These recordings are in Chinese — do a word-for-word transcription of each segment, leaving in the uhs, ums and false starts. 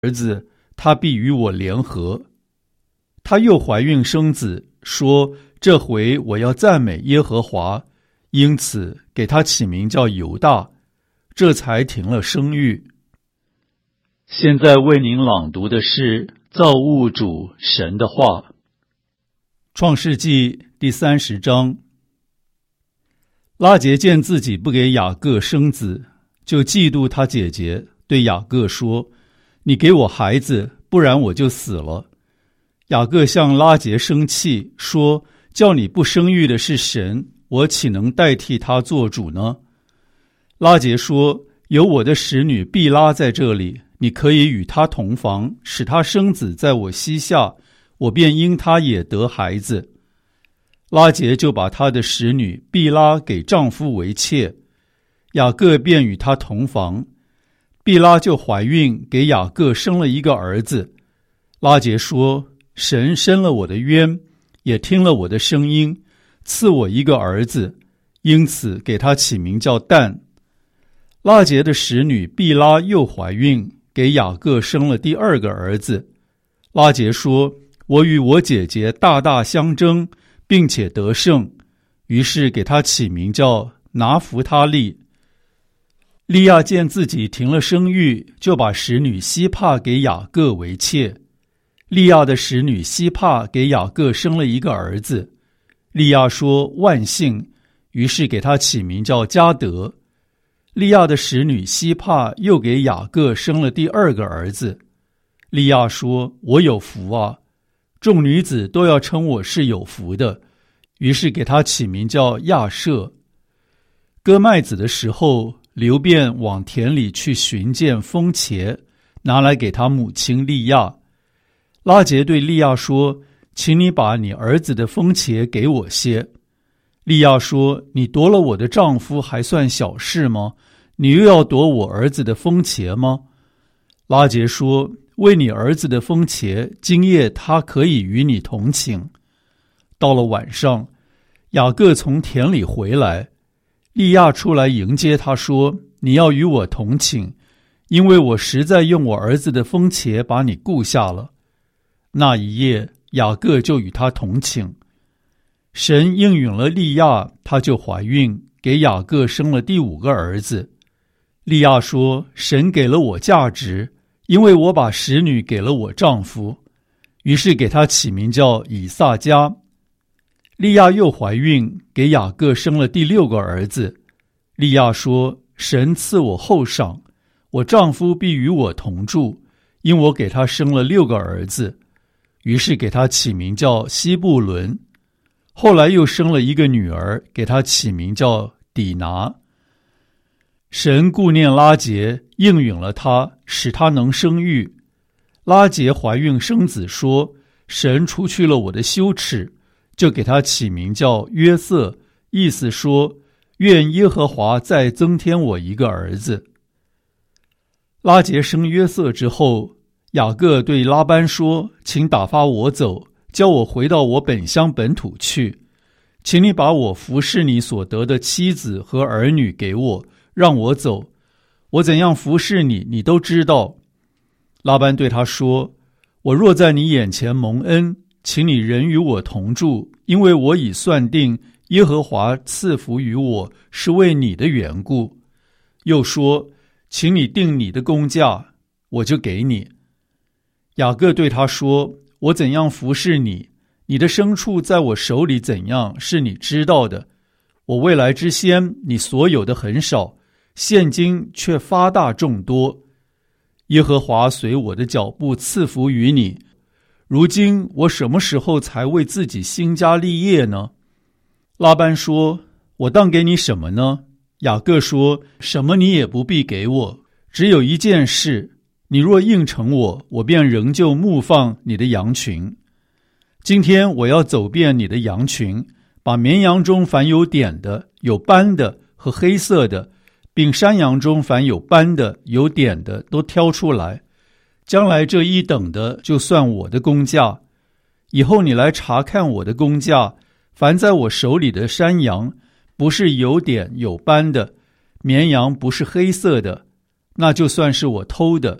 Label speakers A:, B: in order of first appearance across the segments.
A: 儿子，他必与我联合。她又怀孕生子，说这回我要赞美耶和华，因此给他起名叫犹大，这才停了生育。现在为您朗读的是造物主神的话。创世纪第三十章。拉结见自己不给雅各生子，就嫉妒他姐姐，对雅各说：你给我孩子，不然我就死了。雅各向拉结生气，说：叫你不生育的是神，我岂能代替他做主呢？拉结说：有我的使女毕拉在这里，你可以与她同房，使她生子在我膝下，我便因她也得孩子。拉结就把她的使女毕拉给丈夫为妾，雅各便与她同房，毕拉就怀孕，给雅各生了一个儿子。拉结说：神伸了我的冤，也听了我的声音，赐我一个儿子，因此给他起名叫但。拉结的使女毕拉又怀孕，给雅各生了第二个儿子。拉结说：我与我姐姐大大相争，并且得胜，于是给他起名叫拿弗他利。利亚见自己停了生育，就把使女西帕给雅各为妾。利亚的使女西帕给雅各生了一个儿子。利亚说：万幸，于是给他起名叫迦得。利亚的使女西帕又给雅各生了第二个儿子。利亚说：我有福啊，众女子都要称我是有福的，于是给他起名叫亚舍。割麦子的时候，流便往田里去寻见风茄，拿来给他母亲利亚。拉结对利亚说：请你把你儿子的风茄给我些。利亚说：你夺了我的丈夫还算小事吗？你又要夺我儿子的风茄吗？拉结说：为你儿子的风茄，今夜他可以与你同寝。到了晚上，雅各从田里回来，利亚出来迎接他说：你要与我同寝，因为我实在用我儿子的风茄把你顾下了。那一夜，雅各就与他同寝。神应允了利亚，她就怀孕，给雅各生了第五个儿子。利亚说：神给了我价值，因为我把使女给了我丈夫，于是给他起名叫以撒迦。利亚又怀孕，给雅各生了第六个儿子。利亚说：神赐我厚赏，我丈夫必与我同住，因我给他生了六个儿子，于是给他起名叫西布伦。后来又生了一个女儿，给他起名叫底拿。神顾念拉结，应允了他，使他能生育。拉结怀孕生子，说：神除去了我的羞耻，就给他起名叫约瑟，意思说：愿耶和华再增添我一个儿子。拉结生约瑟之后，雅各对拉班说：请打发我走，叫我回到我本乡本土去，请你把我服侍你所得的妻子和儿女给我，让我走，我怎样服侍你，你都知道。拉班对他说：我若在你眼前蒙恩，请你仍与我同住，因为我已算定耶和华赐福于我是为你的缘故。又说：请你定你的工价，我就给你。雅各对他说：我怎样服侍你，你的牲畜在我手里怎样，是你知道的。我未来之先，你所有的很少，现今却发大众多。耶和华随我的脚步赐福于你。如今我什么时候才为自己兴家立业呢？拉班说：我当给你什么呢？雅各说：什么你也不必给我，只有一件事，你若应承我，我便仍旧牧放你的羊群。今天我要走遍你的羊群，把绵羊中凡有点的、有斑的和黑色的，并山羊中凡有斑的、有点的都挑出来。将来这一等的就算我的工价。以后你来查看我的工价，凡在我手里的山羊，不是有点有斑的，绵羊不是黑色的，那就算是我偷的。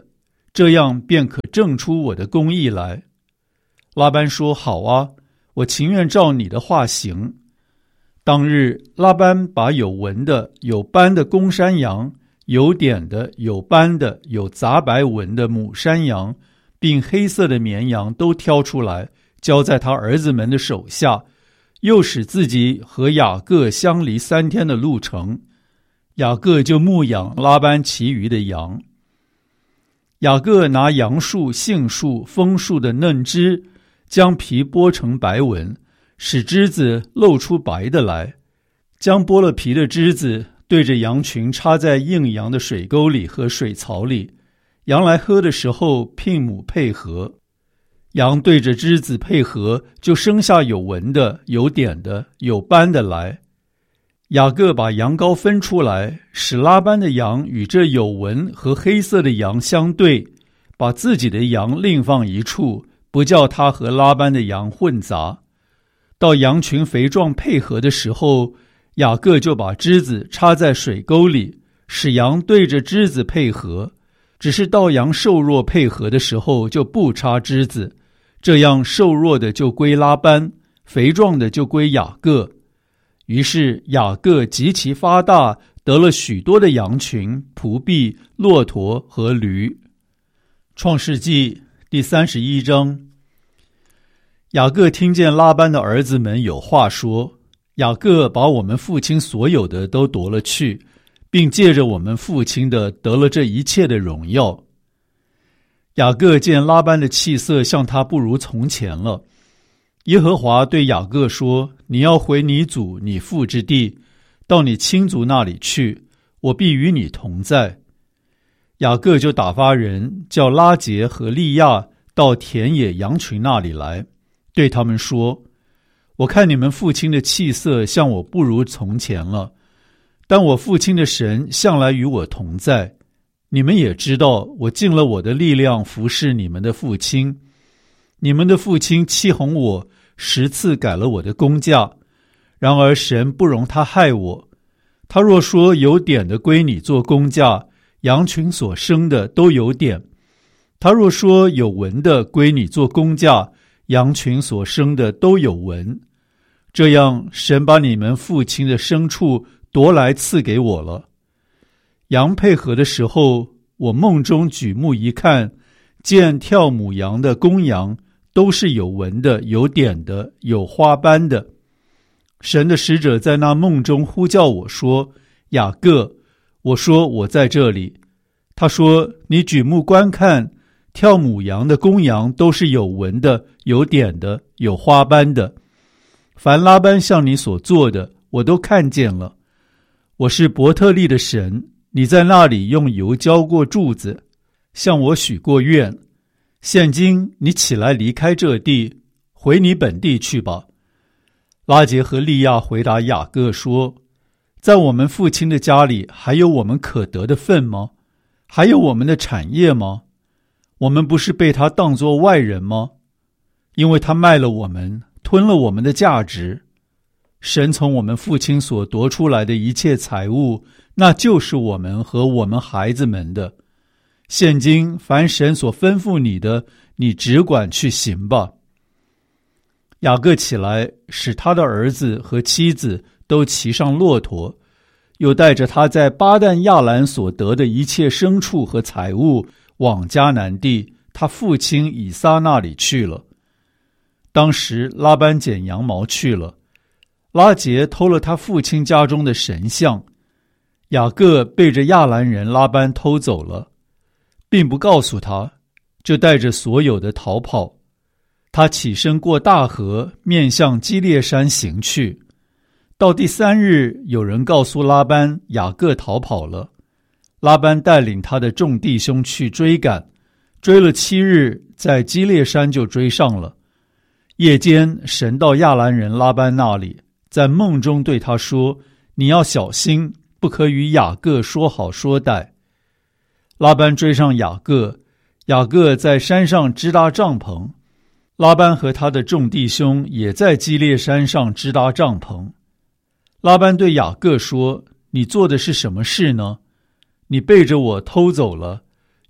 A: 这样便可证出我的公义来。拉班说：好啊，我情愿照你的话行。当日，拉班把有纹的、有斑的公山羊、有点的、有斑的、有杂白纹的母山羊，并黑色的绵羊都挑出来，交在他儿子们的手下，又使自己和雅各相离三天的路程。雅各就牧养拉班其余的羊。雅各拿杨树、杏树、枫树的嫩枝，将皮剥成白纹，使枝子露出白的来，将剥了皮的枝子对着羊群插在硬羊的水沟里和水槽里，羊来喝的时候聘母配合。羊对着枝子配合，就生下有纹的、有点的、有斑的来。雅各把羊羔分出来，使拉班的羊与这有纹和黑色的羊相对，把自己的羊另放一处，不叫他和拉班的羊混杂。到羊群肥壮配合的时候，雅各就把枝子插在水沟里，使羊对着枝子配合。只是到羊瘦弱配合的时候，就不插枝子，这样瘦弱的就归拉班，肥壮的就归雅各。于是雅各极其发大，得了许多的羊群、仆婢、骆驼和驴。创世纪第三十一章。雅各听见拉班的儿子们有话说，雅各把我们父亲所有的都夺了去，并借着我们父亲的得了这一切的荣耀。雅各见拉班的气色像他不如从前了。耶和华对雅各说：你要回你祖你父之地，到你亲族那里去，我必与你同在。雅各就打发人叫拉结和利亚到田野羊群那里来，对他们说：我看你们父亲的气色像我不如从前了，但我父亲的神向来与我同在。你们也知道，我尽了我的力量服侍你们的父亲。你们的父亲欺哄我，十次改了我的工价，然而神不容他害我。他若说有点的归你做工价，羊群所生的都有点；他若说有纹的归你做工价，羊群所生的都有纹。这样，神把你们父亲的牲畜夺来赐给我了。羊配合的时候，我梦中举目一看，见跳母羊的公羊都是有纹的、有点的、有花斑的。神的使者在那梦中呼叫我说：雅各。我说：我在这里。他说：你举目观看，跳母羊的公羊都是有纹的、有点的、有花斑的。凡拉班向你所做的，我都看见了。我是伯特利的神，你在那里用油浇过柱子，向我许过愿。现今你起来离开这地，回你本地去吧。拉结和利亚回答雅各说：在我们父亲的家里还有我们可得的份吗？还有我们的产业吗？我们不是被他当作外人吗？因为他卖了我们，吞了我们的价值。神从我们父亲所夺出来的一切财物，那就是我们和我们孩子们的。现今凡神所吩咐你的，你只管去行吧。雅各起来，使他的儿子和妻子都骑上骆驼，又带着他在巴旦亚兰所得的一切牲畜和财物，往迦南地他父亲以撒那里去了。当时拉班剪羊毛去了，拉结偷了他父亲家中的神像，雅各背着亚兰人拉班偷走了，并不告诉他，就带着所有的逃跑。他起身过大河，面向基列山行去。到第三日，有人告诉拉班，雅各逃跑了。拉班带领他的众弟兄去追赶，追了七日，在基列山就追上了。夜间，神到亚兰人拉班那里，在梦中对他说：你要小心，不可与雅各说好说歹。拉班追上雅各，雅各在山上支搭帐篷，拉班和他的众弟兄也在基列山上支搭帐篷。拉班对雅各说：你做的是什么事呢？你背着我偷走了，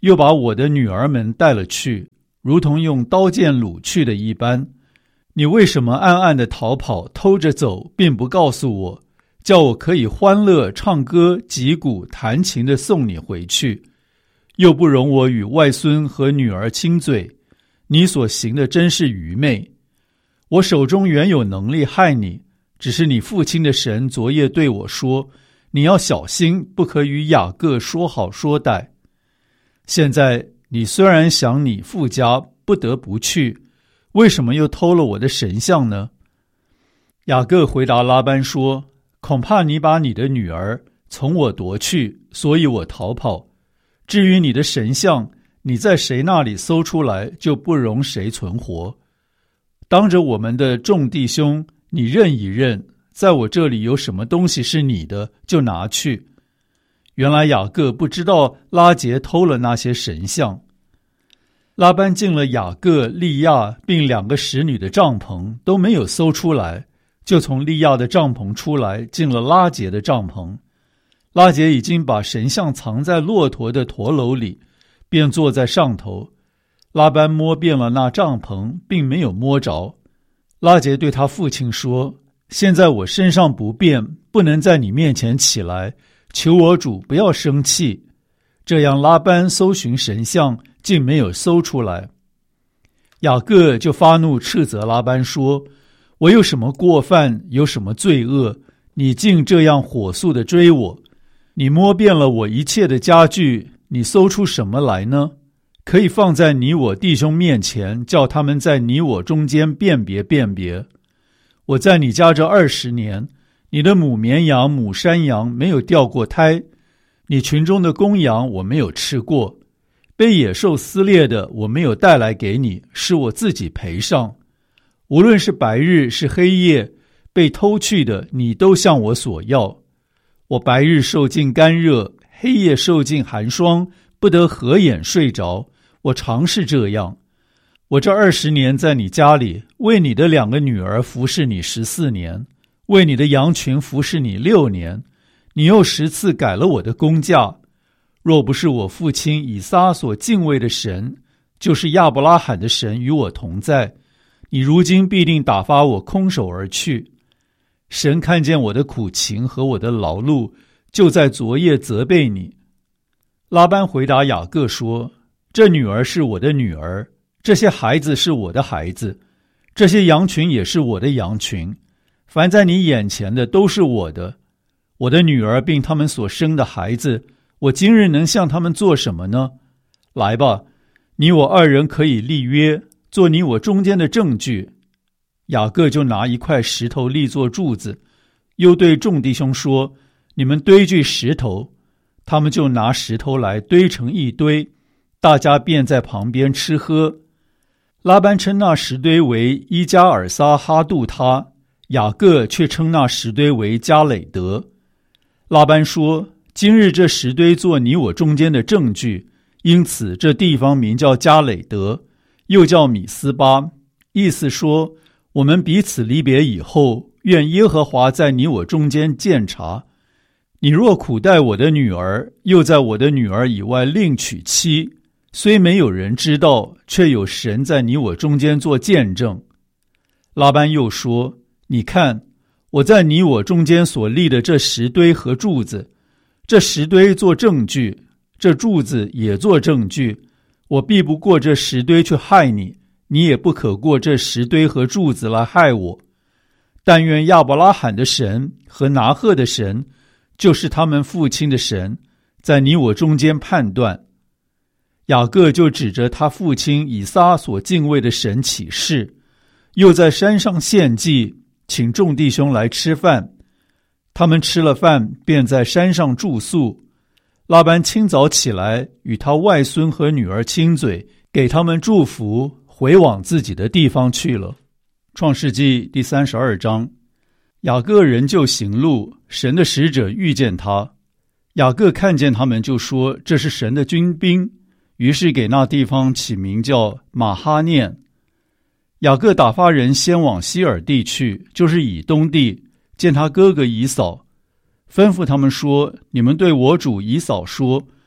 A: 又把我的女儿们带了去，如同用刀剑掳去的一般。你为什么暗暗地逃跑，偷着走，并不告诉我，叫我可以欢乐唱歌击鼓弹琴地送你回去，又不容我与外孙和女儿亲嘴？你所行的真是愚昧。我手中原有能力害你，只是你父亲的神昨夜对我说，你要小心，不可与雅各说好说歹。现在你虽然想你父家，不得不去，为什么又偷了我的神像呢？雅各回答拉班说，恐怕你把你的女儿从我夺去，所以我逃跑。至于你的神像，你在谁那里搜出来，就不容谁存活。当着我们的众弟兄，你认一认，在我这里有什么东西是你的，就拿去。原来雅各不知道拉结偷了那些神像。拉班进了雅各、利亚并两个使女的帐篷，都没有搜出来，就从利亚的帐篷出来，进了拉结的帐篷。拉结已经把神像藏在骆驼的驼篓里，便坐在上头。拉班摸遍了那帐篷，并没有摸着。拉结对他父亲说，现在我身上不便，不能在你面前起来，求我主不要生气。这样拉班搜寻神像，竟没有搜出来。雅各就发怒斥责拉班说，我有什么过犯，有什么罪恶，你竟这样火速地追我？你摸遍了我一切的家具，你搜出什么来呢？可以放在你我弟兄面前，叫他们在你我中间辨别辨别。我在你家这二十年，你的母绵羊、母山羊没有掉过胎，你群中的公羊我没有吃过，被野兽撕裂的我没有带来给你，是我自己赔上。无论是白日是黑夜，被偷去的你都向我索要。我白日受尽干热，黑夜受尽寒霜，不得合眼睡着，我常是这样。我这二十年在你家里，为你的两个女儿服侍你十四年，为你的羊群服侍你六年，你又十次改了我的工价。若不是我父亲以撒所敬畏的神，就是亚伯拉罕的神与我同在，你如今必定打发我空手而去。神看见我的苦情和我的劳碌，就在昨夜责备你。拉班回答雅各说，这女儿是我的女儿，这些孩子是我的孩子，这些羊群也是我的羊群，凡在你眼前的都是我的。我的女儿并他们所生的孩子，我今日能向他们做什么呢？来吧，你我二人可以立约，做你我中间的证据。雅各就拿一块石头立作柱子，又对众弟兄说，你们堆聚石头。他们就拿石头来堆成一堆，大家便在旁边吃喝。拉班称那石堆为伊加尔撒哈杜他，雅各却称那石堆为加累德。拉班说，今日这石堆做你我中间的证据，因此这地方名叫加累德，又叫米斯巴，意思说，我们彼此离别以后，愿耶和华在你我中间鉴察。你若苦待我的女儿，又在我的女儿以外另娶妻，虽没有人知道，却有神在你我中间做见证。拉班又说，你看，我在你我中间所立的这石堆和柱子，这石堆做证据，这柱子也做证据，我必不过这石堆去害你，你也不可过这石堆和柱子来害我。但愿亚伯拉罕的神和拿鹤的神，就是他们父亲的神，在你我中间判断。雅各就指着他父亲以撒所敬畏的神起誓，又在山上献祭，请众弟兄来吃饭。他们吃了饭，便在山上住宿。拉班清早起来，与他外孙和女儿亲嘴，给他们祝福，回往自己的地方去了。创世纪第三十二章。雅各仍旧行路，神的使者遇见他。雅各看见他们，就说，这是神的军兵，于是给那地方起名叫马哈念。雅各打发人先往西珥地去，就是以东地，见他哥哥以扫，吩咐他们说，你们对我主以扫说，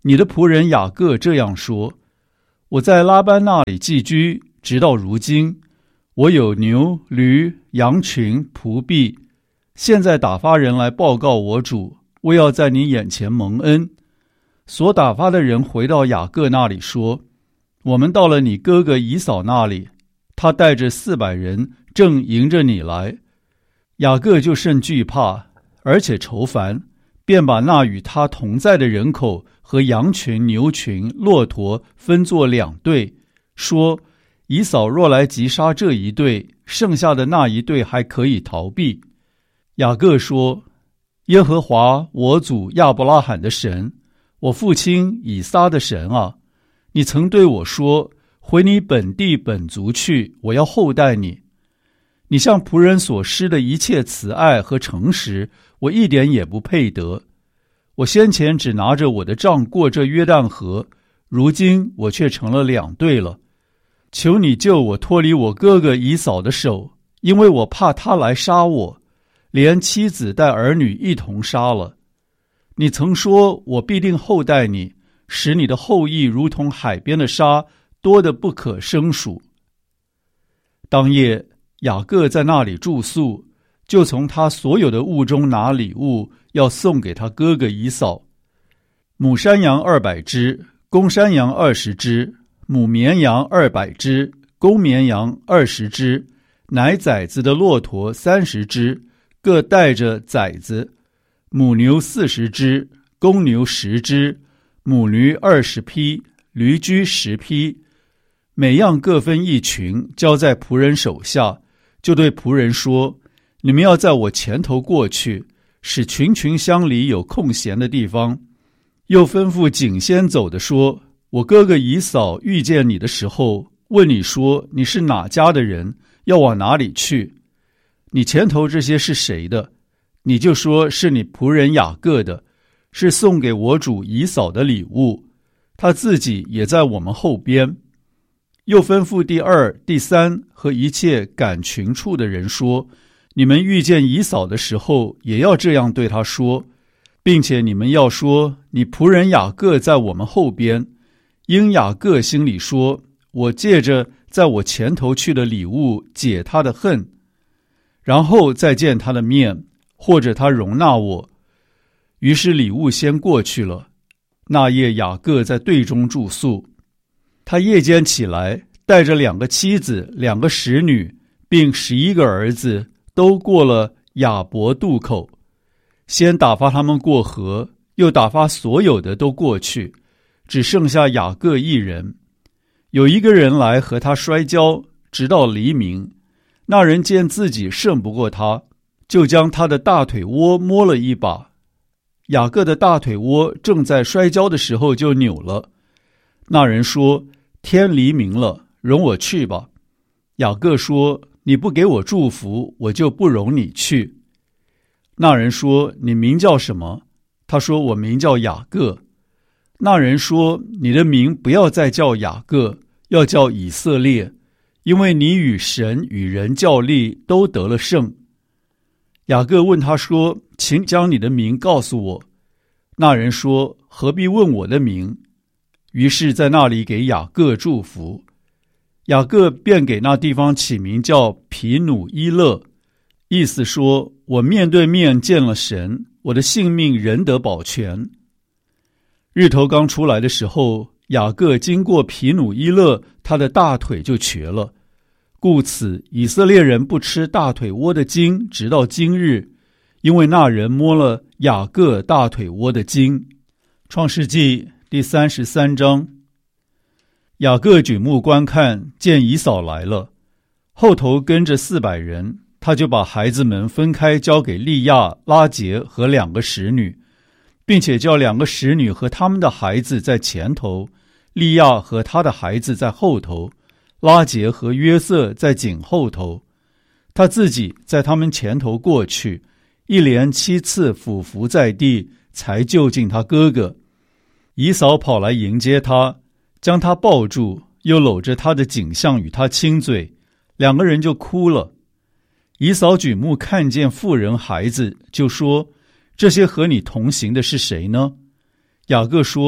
A: 你的仆人雅各这样说：我在拉班那里寄居，直到如今，我有牛、驴、羊群、仆婢。现在打发人来报告我主，我要在你眼前蒙恩。所打发的人回到雅各那里说：我们到了你哥哥以扫那里，他带着四百人正迎着你来。雅各就甚惧怕，而且愁烦，便把那与他同在的人口和羊群、牛群、骆驼分作两队，说：以扫若来击杀这一队，剩下的那一队还可以逃避。雅各说：耶和华我祖亚伯拉罕的神，我父亲以撒的神啊，你曾对我说：回你本地本族去，我要厚待你。你向仆人所施的一切慈爱和诚实，我一点也不配得。我先前只拿着我的杖过这约旦河，如今我却成了两队了。求你救我脱离我哥哥以扫的手，因为我怕他来杀我，连妻子带儿女一同杀了。你曾说我必定厚待你，使你的后裔如同海边的沙，多得不可胜数。当夜雅各在那里住宿，就从他所有的物中拿礼物，要送给他哥哥以扫：母山羊二百只，公山羊二十只，母绵羊二百只，公绵羊二十只，奶崽子的骆驼三十只，各带着崽子；母牛四十只，公牛十只，母驴二十匹，驴驹十匹，每样各分一群，交在仆人手下。就对仆人说：你们要在我前头过去，使群群乡里有空闲的地方。又吩咐颈先走的说：我哥哥以扫遇见你的时候，问你说你是哪家的人，要往哪里去？你前头这些是谁的？你就说是你仆人雅各的，是送给我主以扫的礼物，他自己也在我们后边。又吩咐第二、第三和一切赶群畜的人说：你们遇见以扫的时候，也要这样对他说，并且你们要说：你仆人雅各在我们后边。因雅各心里说：我借着在我前头去的礼物解他的恨，然后再见他的面，或者他容纳我。于是礼物先过去了。那夜雅各在队中住宿。他夜间起来，带着两个妻子、两个使女，并十一个儿子，都过了雅博渡口。先打发他们过河，又打发所有的都过去，只剩下雅各一人。有一个人来和他摔跤，直到黎明。那人见自己胜不过他，就将他的大腿窝摸了一把。雅各的大腿窝正在摔跤的时候就扭了。那人说：天黎明了，容我去吧。雅各说：你不给我祝福，我就不容你去。那人说：你名叫什么？他说：我名叫雅各。那人说：你的名不要再叫雅各，要叫以色列，因为你与神与人较力，都得了胜。雅各问他说：请将你的名告诉我。那人说：何必问我的名？于是在那里给雅各祝福。雅各便给那地方起名叫皮努伊勒，意思说：我面对面见了神，我的性命仍得保全。日头刚出来的时候，雅各经过皮努伊勒，他的大腿就瘸了。故此以色列人不吃大腿窝的筋，直到今日，因为那人摸了雅各大腿窝的筋。创世纪第三十三章。雅各举目观看，见以扫来了，后头跟着四百人，他就把孩子们分开，交给利亚、拉结和两个使女，并且叫两个使女和他们的孩子在前头，利亚和他的孩子在后头，拉结和约瑟在紧后头。他自己在他们前头过去，一连七次俯伏在地，才就近他哥哥。以扫跑来迎接他，将他抱住，又搂着他的颈项与他亲嘴，两个人就哭了。以扫举目看见妇人孩子，就说：这些和你同行的是谁呢？雅各说：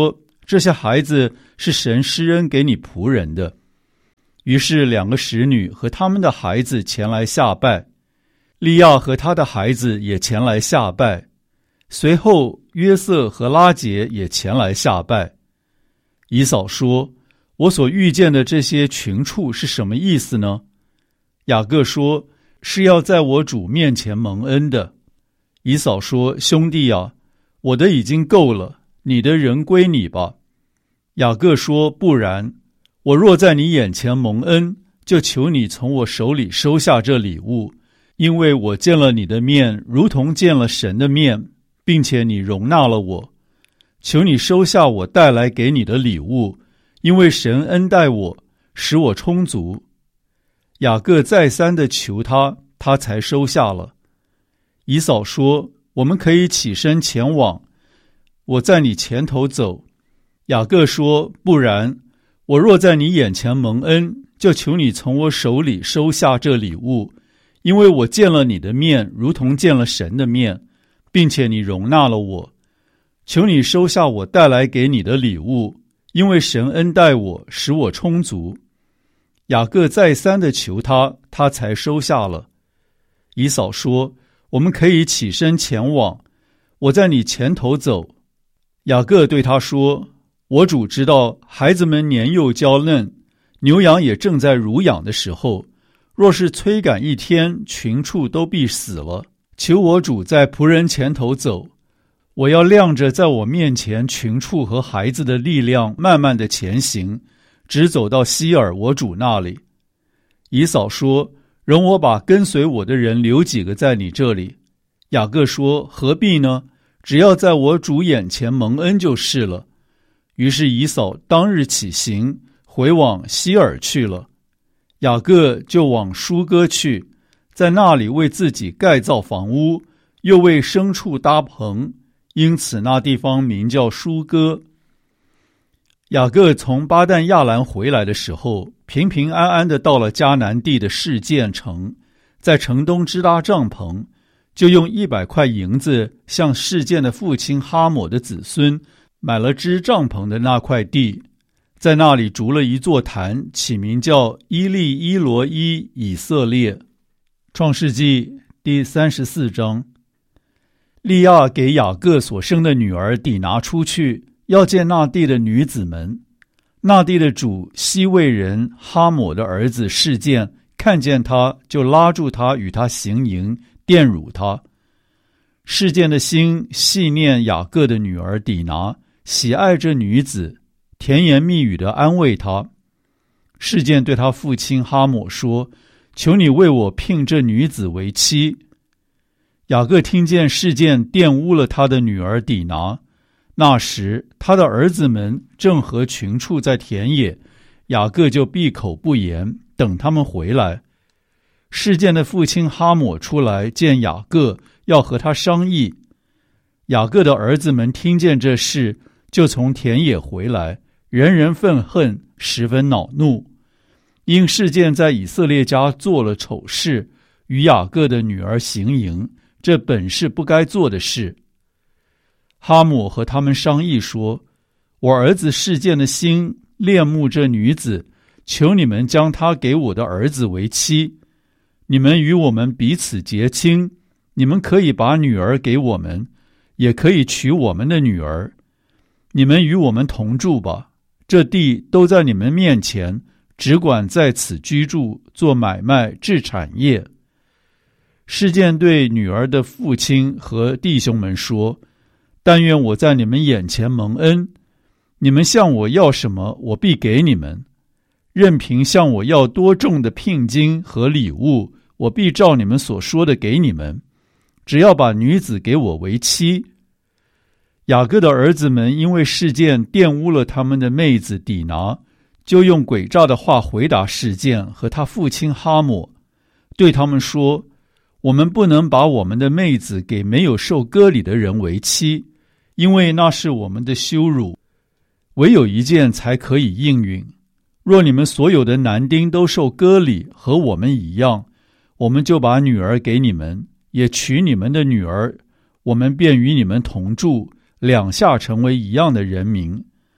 A: 这些孩子是神施恩给你仆人的。”于是两个使女和他们的孩子前来下拜，利亚和他的孩子也前来下拜，随后约瑟和拉结也前来下拜。以扫说：“我所遇见的这些群畜是什么意思呢？”雅各说：“是要在我主面前蒙恩的。”以扫说：“兄弟啊，我的已经够了，你的人归你吧。”雅各说：“不然，我若在你眼前蒙恩，就求你从我手里收下这礼物，因为我见了你的面，如同见了神的面，并且你容纳了我。求你收下我带来给你的礼物，因为神恩待我，使我充足。”雅各再三地求他，他才收下了。以扫说：“我们可以起身前往，我在你前头走。”雅各说：“不然，我若在你眼前蒙恩，就求你从我手里收下这礼物，因为我见了你的面，如同见了神的面，并且你容纳了我。求你收下我带来给你的礼物，因为神恩待我，使我充足。”雅各再三地求他，他才收下了。以扫说：“我们可以起身前往，我在你前头走。”雅各对他说：“我主知道孩子们年幼娇嫩，牛羊也正在乳养的时候，若是催赶一天，群畜都必死了。求我主在仆人前头走，我要亮着在我面前群畜和孩子的力量，慢慢的前行，直走到希尔我主那里。”以扫说：“容我把跟随我的人留几个在你这里。”雅各说：“何必呢？只要在我主眼前蒙恩就是了。”于是以扫当日起行，回往希尔去了。雅各就往舒歌去，在那里为自己盖造房屋，又为牲畜搭棚，因此那地方名叫舒歌。雅各从巴旦亚兰回来的时候，平平安安地到了迦南地的示剑城，在城东支搭帐篷，就用一百块银子向示剑的父亲哈抹的子孙买了支帐篷的那块地，在那里筑了一座坛，起名叫伊利伊罗伊以色列。创世纪第三十四章。利亚给雅各所生的女儿底拿出去，要见那地的女子们。那地的主西魏人哈抹的儿子示剑，看见他，就拉住他，与他行淫，玷辱他。示剑的心细念雅各的女儿底拿，喜爱这女子，甜言蜜语地安慰她。示剑对他父亲哈抹说：“求你为我聘这女子为妻。”雅各听见示剑玷污了他的女儿底拿，那时他的儿子们正和群畜在田野，雅各就闭口不言，等他们回来。示剑的父亲哈抹出来见雅各，要和他商议。雅各的儿子们听见这事，就从田野回来，人人愤恨，十分恼怒。因示剑在以色列家做了丑事，与雅各的女儿行淫，这本是不该做的事。哈抹和他们商议说：“我儿子示剑的心恋慕这女子，求你们将她给我的儿子为妻。你们与我们彼此结亲，你们可以把女儿给我们，也可以娶我们的女儿。你们与我们同住吧，这地都在你们面前，只管在此居住，做买卖，置产业。”示剑对女儿的父亲和弟兄们说：“但愿我在你们眼前蒙恩，你们向我要什么，我必给你们；任凭向我要多重的聘金和礼物，我必照你们所说的给你们，只要把女子给我为妻。”雅各的儿子们因为示剑玷污了他们的妹子底拿，就用诡诈的话回答示剑和他父亲哈抹，对他们说：“我们不能把我们的妹子给没有受割礼的人为妻，因为那是我们的羞辱。唯有一件才可以应允，若你们所有的男丁都受割礼，和我们一样，我们就把女儿给你们，也娶你们的女儿，我们便与你们同住，两下成为一样的人民。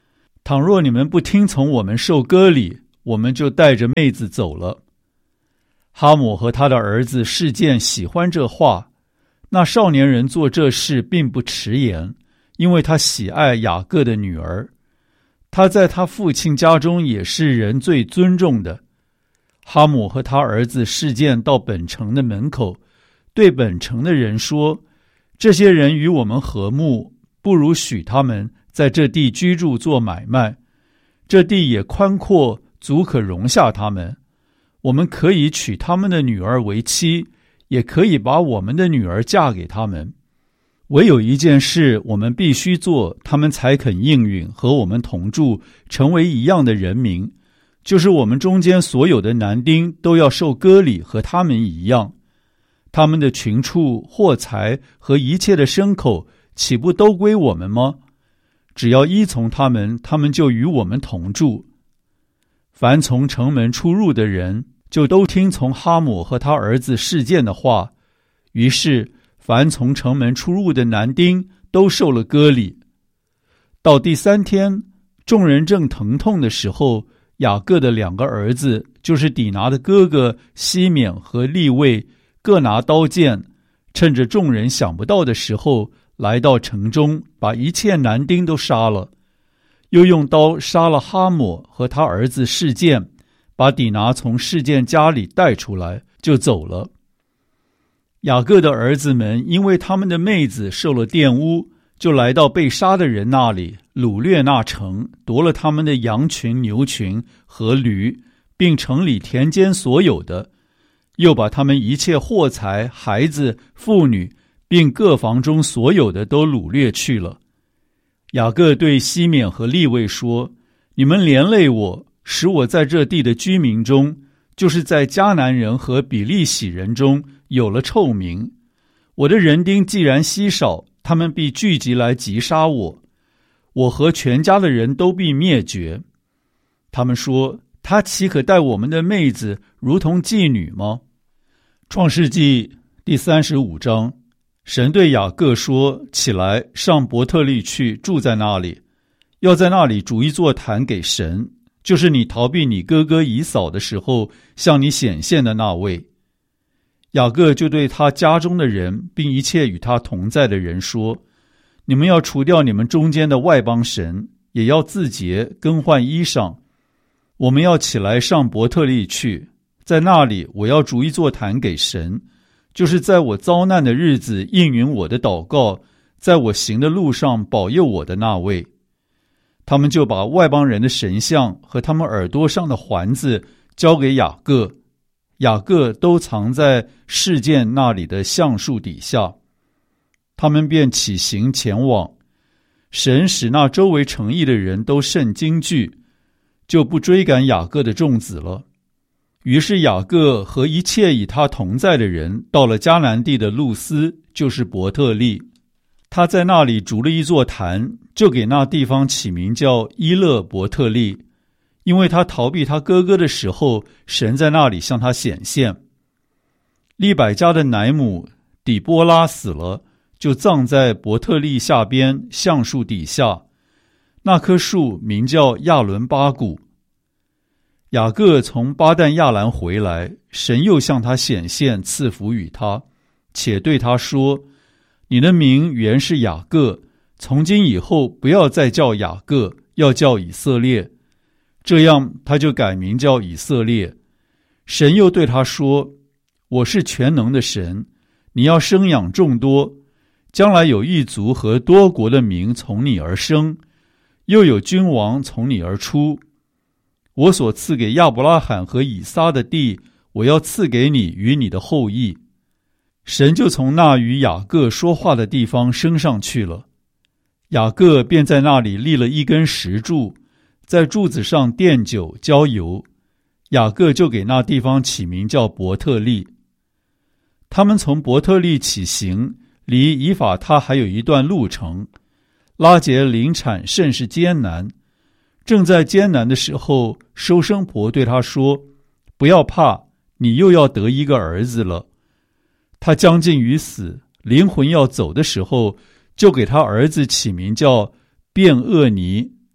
A: 倘若你们不听从我们受割礼，我们就带着妹子走了。哈姆和他的儿子示剑喜欢这话，那少年人做这事并不迟延，因为他喜爱雅各的女儿，他在他父亲家中也是人最尊重的。哈姆和他儿子示剑到本城的门口，对本城的人说，这些人与我们和睦，不如许他们在这地居住做买卖，这地也宽阔，足可容下他们。我们可以娶他们的女儿为妻，也可以把我们的女儿嫁给他们。唯有一件事我们必须做，他们才肯应允和我们同住，成为一样的人民，就是我们中间所有的男丁都要受割礼，和他们一样。他们的群畜、货财和一切的牲口，岂不都归我们吗？只要依从他们，他们就与我们同住。凡从城门出入的人，就都听从哈姆和他儿子示剑的话。于是，凡从城门出入的男丁都受了割礼。到第三天，众人正疼痛的时候，雅各的两个儿子，就是底拿的哥哥西缅和利未，各拿刀剑，趁着众人想不到的时候，来到城中，把一切男丁都杀了。又用刀杀了哈姆和他儿子示剑，把底拿从示剑家里带出来，就走了。雅各的儿子们因为他们的妹子受了玷污，就来到被杀的人那里，掳掠那城，夺了他们的羊群、牛群和驴，并城里田间所有的，又把他们一切货财、孩子、妇女，并各房中所有的都掳掠去了。雅各对西缅和利未说，你们连累我，使我在这地的居民中，就是在迦南人和比利洗人中有了臭名。我的人丁既然稀少，他们必聚集来击杀我，我和全家的人都必灭绝。他们说，他岂可待我们的妹子如同妓女吗？创世纪第三十五章，神对雅各说，起来，上伯特利去，住在那里，要在那里筑一座坛给神，就是你逃避你哥哥以扫的时候向你显现的那位。雅各就对他家中的人，并一切与他同在的人说，你们要除掉你们中间的外邦神，也要自洁，更换衣裳。我们要起来上伯特利去，在那里我要筑一座坛给神，就是在我遭难的日子应允我的祷告，在我行的路上保佑我的那位。他们就把外邦人的神像和他们耳朵上的环子交给雅各，雅各都藏在示剑那里的橡树底下。他们便起行前往。神使那周围城邑的人都甚惊惧，就不追赶雅各的众子了。于是雅各和一切与他同在的人到了迦南地的路斯，就是伯特利。他在那里筑了一座坛，就给那地方起名叫伊勒伯特利，因为他逃避他哥哥的时候，神在那里向他显现。利百加的奶母底波拉死了，就葬在伯特利下边橡树底下，那棵树名叫亚伦巴谷。雅各从巴旦亚兰回来，神又向他显现，赐福与他，且对他说，你的名原是雅各，从今以后不要再叫雅各，要叫以色列。这样他就改名叫以色列。神又对他说，我是全能的神，你要生养众多，将来有一族和多国的民从你而生，又有君王从你而出。我所赐给亚伯拉罕和以撒的地，我要赐给你与你的后裔。神就从那与雅各说话的地方升上去了。雅各便在那里立了一根石柱，在柱子上奠酒浇油。雅各就给那地方起名叫伯特利。他们从伯特利起行，离以法他还有一段路程。拉结临产甚是艰难，正在艰难的时候，收生婆对他说，不要怕，你又要得一个儿子了。他将近于死，灵魂要走的时候，就给他儿子起名叫便厄尼。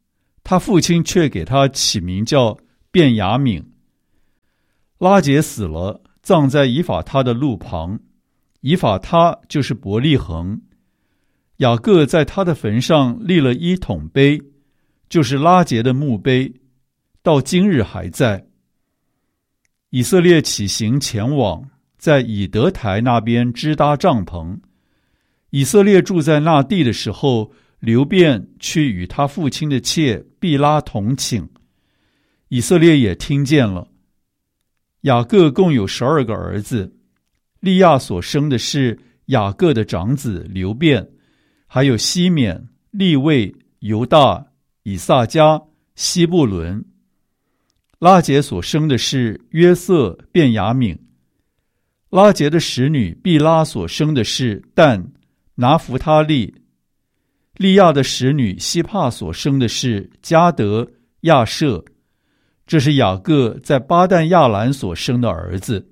A: 他父亲却给他起名叫便雅悯。拉结死了，葬在以法他的路旁，以法他就是伯利恒。雅各在他的坟上立了一桶碑，就是拉结的墓碑，到今日还在。以色列起行前往，在以德台那边支搭帐篷。以色列住在那地的时候，流便去与他父亲的妾毕拉同寝，以色列也听见了。雅各共有十二个儿子，利亚所生的是雅各的长子流便，还有西缅、利未、犹大、以萨迦、西布伦。拉结所生的是约瑟、便雅悯。拉结的使女毕拉所生的是但、拿弗他利。利亚的使女希帕所生的是迦得、亚舍。这是雅各在巴旦亚兰所生的儿子。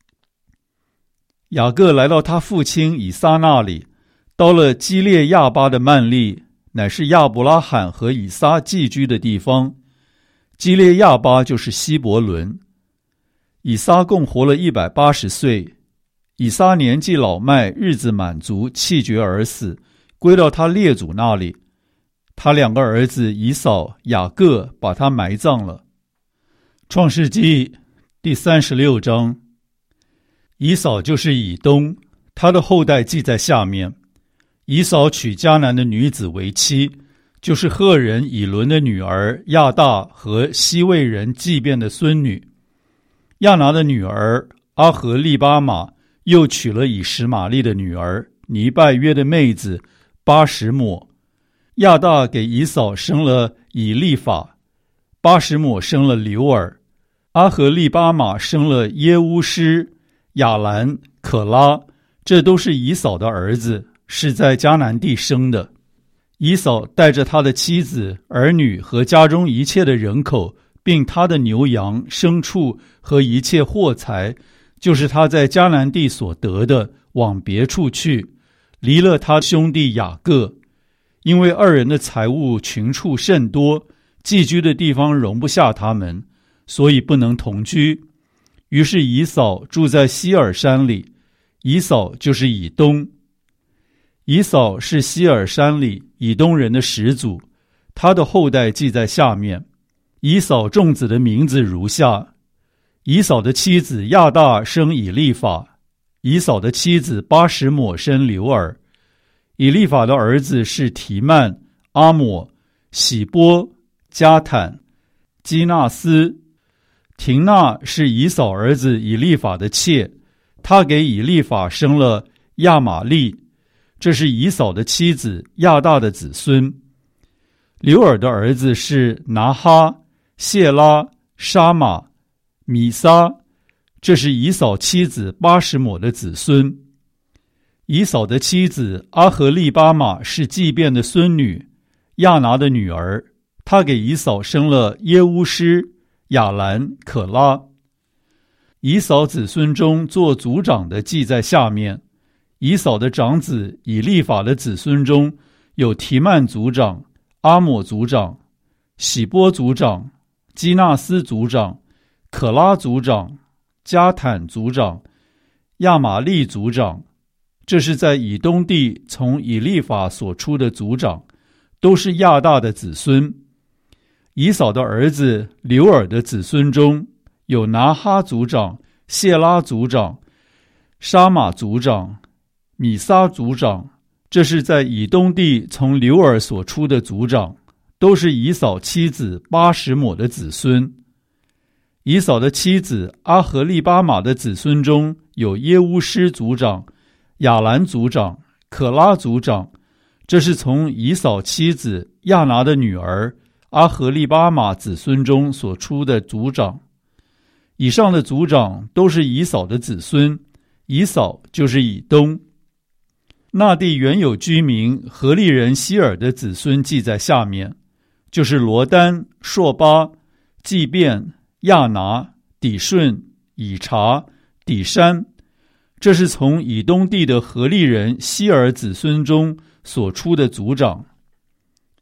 A: 雅各来到他父亲以撒那里，到了基列亚巴的曼利，乃是亚伯拉罕和以撒寄居的地方。基列亚巴就是希伯伦。以撒共活了一百八十岁。以撒年纪老迈，日子满足，气绝而死，归到他列祖那里。他两个儿子以扫、雅各把他埋葬了。创世纪第三十六章。以扫就是以东，他的后代记在下面。以扫娶迦南的女子为妻，就是赫人以伦的女儿亚大和西魏人祭便的孙女。亚拿的女儿阿和利巴玛又娶了以实玛利的女儿尼拜约的妹子巴什抹。亚大给以扫生了以利法，巴什抹生了流尔，阿和利巴玛生了耶乌施、亚兰、可拉，这都是以扫的儿子，是在迦南地生的。以扫带着他的妻子、儿女和家中一切的人口，并他的牛羊、牲畜和一切货财，就是他在迦南地所得的，往别处去，离了他兄弟雅各。因为二人的财物群畜甚多，寄居的地方容不下他们，所以不能同居。于是以扫住在希尔山里，以扫就是以东。以扫是希尔山里以东人的始祖，他的后代记在下面。以扫众子的名字如下：以扫的妻子亚大生以利法，以扫的妻子巴什抹生流尔。以利法的儿子是提曼、阿抹、喜波、加坦、基纳斯。廷娜是以扫儿子以利法的妾，他给以利法生了亚玛利，这是以扫的妻子亚大的子孙。流尔的儿子是拿哈、谢拉、沙玛、米撒，这是以扫妻子巴什抹的子孙。以扫的妻子阿和利巴玛是祭便的孙女，亚拿的女儿，她给以扫生了耶乌施、亚兰、可拉。以扫子孙中做族长的记在下面。以扫的长子以利法的子孙中有提曼族长、阿抹族长、喜波族长、基纳斯族长、可拉族长、加坦族长、亚玛利族长。这是在以东地从以利法所出的族长，都是亚大的子孙。以扫的儿子流尔的子孙中有拿哈族长、谢拉族长、沙玛族长、米撒族长，这是在以东地从流尔所出的族长，都是以扫妻子巴什抹的子孙。以扫的妻子阿和利巴玛的子孙中有耶乌施族长、亚兰族长、可拉族长，这是从以扫妻子亚拿的女儿阿和利巴玛子孙中所出的族长。以上的族长都是以扫的子孙，以扫就是以东。那地原有居民何利人希尔的子孙记在下面，就是罗丹、朔巴、祭便、亚拿、底顺、以查、底山，这是从以东地的何利人希尔子孙中所出的族长。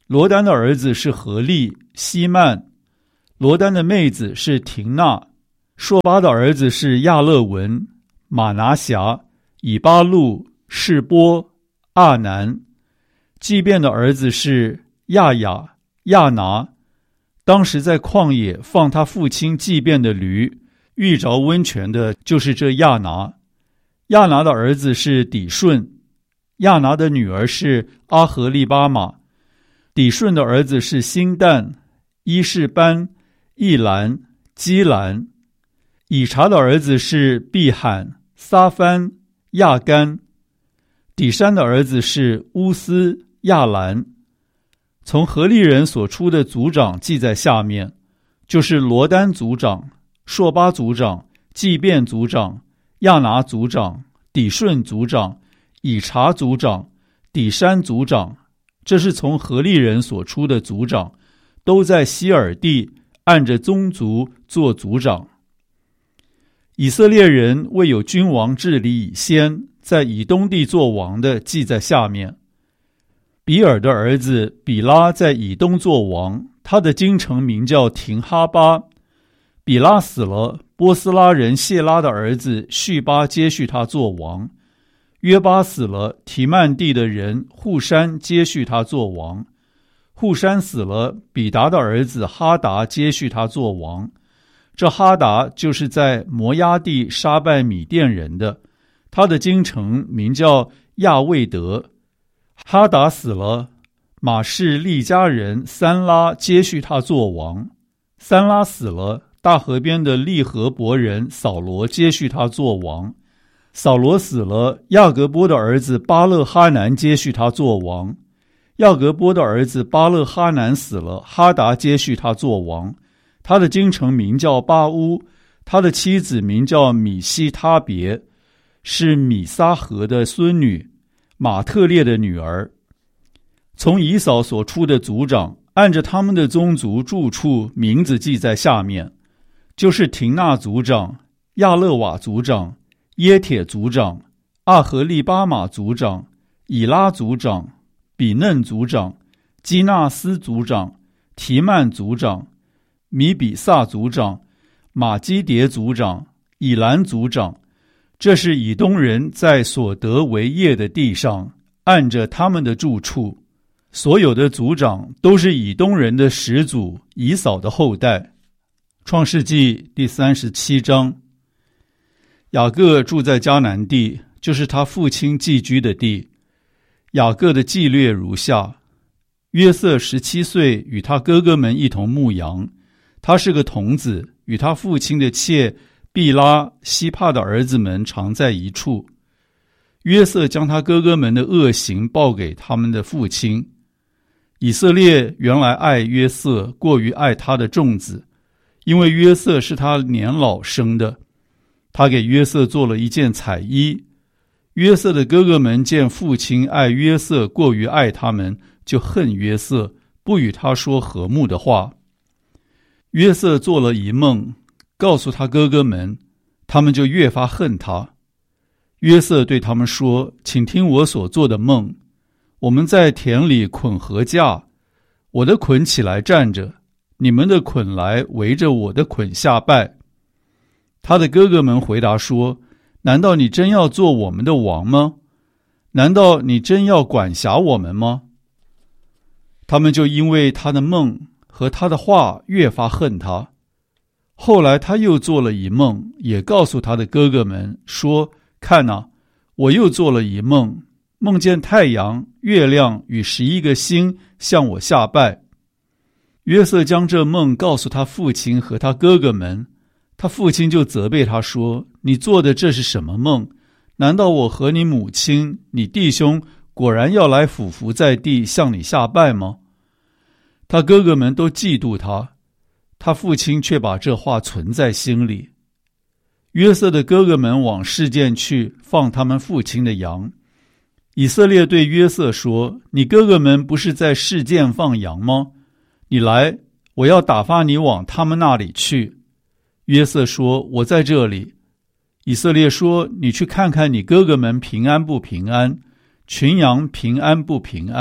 A: 罗丹的儿子是何利、希曼，罗丹的妹子是廷娜，朔巴的儿子是亚勒文、马拿辖、以巴路、示波、阿南，祭便的儿子是亚雅、亚拿。当时在旷野放他父亲祭便的驴，遇着温泉的就是这亚拿。亚拿的儿子是底顺，亚拿的女儿是阿和利巴马。底顺的儿子是辛旦、伊士班、易兰、基兰。以查的儿子是毕罕、撒番、亚干。底山的儿子是乌斯、亚兰。从何利人所出的族长记在下面，就是罗丹族长、朔巴族长、祭便族长、亚拿族长、底顺族长、以查族长、底山族长，这是从何利人所出的族长，都在希尔地按着宗族做族长。以色列人未有君王治理以先，在以东地做王的记在下面。比尔的儿子比拉在以东做王，他的京城名叫廷哈巴。比拉死了，波斯拉人谢拉的儿子叙巴接续他做王。约巴死了，提曼地的人户山接续他做王。户山死了，比达的儿子哈达接续他做王。这哈达就是在摩押地杀败米甸人的，他的京城名叫亚卫德。哈达死了，马士利家人三拉接续他做王。三拉死了，大河边的利和伯人扫罗接续他做王。扫罗死了，亚革波的儿子巴勒哈南接续他做王。亚革波的儿子巴勒哈南死了，哈达接续他做王。他的京城名叫巴乌，他的妻子名叫米西他别，是米撒河的孙女，马特列的女儿。从以扫所出的族长，按着他们的宗族住处名字记在下面，就是廷纳族长、亚勒瓦族长、耶铁族长、阿和利巴马族长、以拉族长、比嫩族长、基纳斯族长、提曼族长、米比萨族长、马基迭族长、以兰族长。这是以东人在所得为业的地上，按着他们的住处，所有的族长都是以东人的始祖以扫的后代。创世纪第三十七章。雅各住在迦南地，就是他父亲寄居的地。雅各的纪略如下：约瑟十七岁，与他哥哥们一同牧羊，他是个童子，与他父亲的妾毕拉、希帕的儿子们常在一处。约瑟将他哥哥们的恶行报给他们的父亲。以色列原来爱约瑟过于爱他的众子，因为约瑟是他年老生的。他给约瑟做了一件彩衣。约瑟的哥哥们见父亲爱约瑟过于爱他们，就恨约瑟，不与他说和睦的话。约瑟做了一梦，告诉他哥哥们，他们就越发恨他。约瑟对他们说：请听我所做的梦。我们在田里捆禾架，我的捆起来站着，你们的捆来围着我的捆下拜。他的哥哥们回答说：难道你真要做我们的王吗？难道你真要管辖我们吗？他们就因为他的梦和他的话越发恨他。后来他又做了一梦，也告诉他的哥哥们说：看哪，我又做了一梦，梦见太阳、月亮与十一个星向我下拜。约瑟将这梦告诉他父亲和他哥哥们，他父亲就责备他说：你做的这是什么梦？难道我和你母亲、你弟兄果然要来俯伏在地向你下拜吗？他哥哥们都嫉妒他，他父亲却把这话存在心里。约瑟的哥哥们往示剑去，放他们父亲的羊。以色列对约瑟说：你哥哥们不是在示剑放羊吗？你来，我要打发你往他们那里去。约瑟说：我在这里。以色列说：你去看看你哥哥们平安不平安，群羊平安不平安，